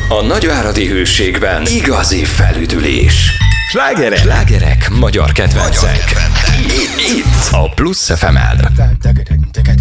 A nagyváradi Hőségben igazi felüdülés. Slágerek, magyar kedvencek. Itt a Plusz FM-en.